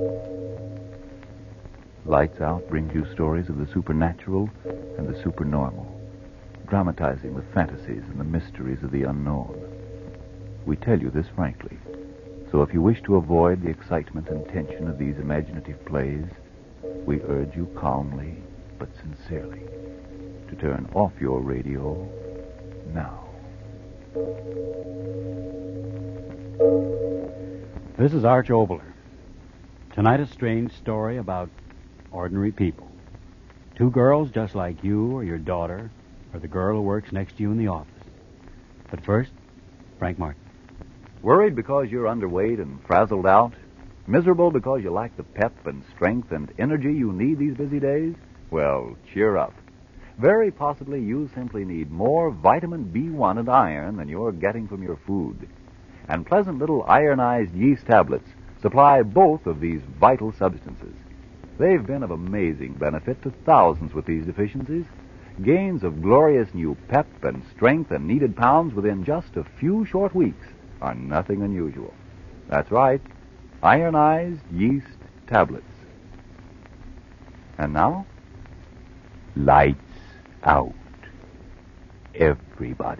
Lights Out brings you stories of the supernatural and the supernormal, dramatizing the fantasies and the mysteries of the unknown. We tell you this frankly, so if you wish to avoid the excitement and tension of these imaginative plays, we urge you calmly but sincerely to turn off your radio now. This is Arch Obler. Tonight, a strange story about ordinary people. Two girls just like you or your daughter or the girl who works next to you in the office. But first, Frank Martin. Worried because you're underweight and frazzled out? Miserable because you lack the pep and strength and energy you need these busy days? Well, cheer up. Very possibly you simply need more vitamin B1 and iron than you're getting from your food. And pleasant little ironized yeast tablets supply both of these vital substances. They've been of amazing benefit to thousands with these deficiencies. Gains of glorious new pep and strength and needed pounds within just a few short weeks are nothing unusual. That's right, ironized yeast tablets. And now, lights out. Everybody.